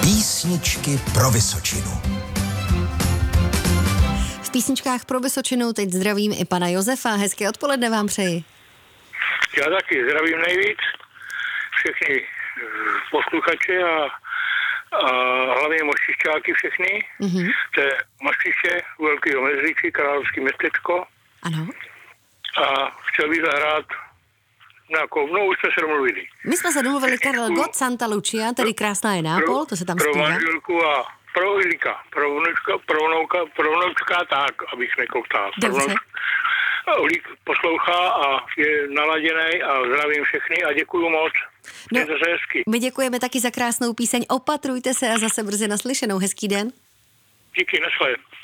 Písničky pro Vysočinu. V písničkách pro Vysočinu teď zdravím i pana Josefa. Hezké odpoledne vám přeji. Já taky zdravím nejvíc všechny posluchače a hlavně moštišťáky všechny. Mm-hmm. To je Moštiště, Velkého Mezříčí, Královský městečko. Ano. A chtěl bych zahrát už jsme se domluvili. My jsme se domluvili Karel Gott, Santa Lucia, tedy Krásná je Nápol, to se tam zpívá. zpívá. Pro manželku a pro Ilíka, pro vnučka tak, abych nekoutal. Dobře. Ulík poslouchá a je naladěnej a zdravím všechny a děkuju moc. Mějte se hezky. My děkujeme taky za krásnou píseň. Opatrujte se a zase brzy naslyšenou. Hezký den. Díky, naschle.